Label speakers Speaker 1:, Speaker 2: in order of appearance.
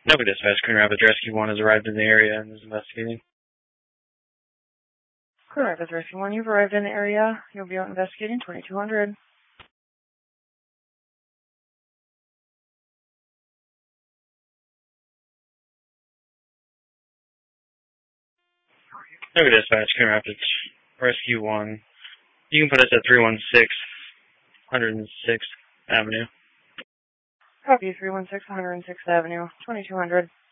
Speaker 1: Nova Dispatch, Coon Rapids Rescue 1 has arrived in the area and is investigating.
Speaker 2: Coon Rapids Rescue 1, you've arrived in the area. You'll be out investigating 2200.
Speaker 1: Nova Dispatch, Coon Rapids Rescue 1. You can put us at 316 106th Avenue.
Speaker 2: Copy, 316 106th Avenue, 2200.